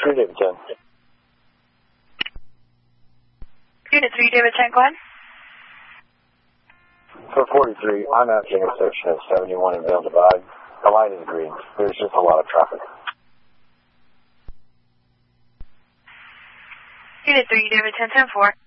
43, David 10. Unit 3, David 10, go ahead. For 43, I'm at the intersection of 71 and Vail Divide. The line is green. There's just a lot of traffic. Unit 3, David 10, 10-4.